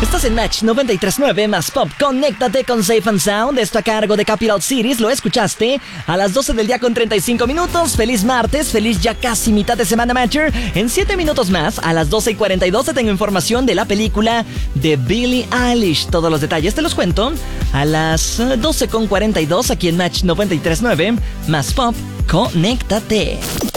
Estás en Match 93.9 más Pop. Conéctate con Safe and Sound. Esto a cargo de Capital Cities. Lo escuchaste a las 12 del día con 35 minutos. Feliz martes, feliz ya casi mitad de semana, Matcher. En 7 minutos más, a las 12:42 te tengo información de la película de Billie Eilish. Todos los detalles te los cuento a las 12:42 aquí en Match 93.9 más Pop. Conéctate.